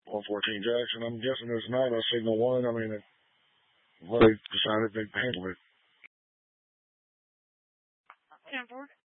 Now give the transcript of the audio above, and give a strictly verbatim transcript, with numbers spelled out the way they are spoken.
one fourteen Jackson. I'm guessing it's not a signal one. I mean, it, well, they decided they'd handle it. ten four.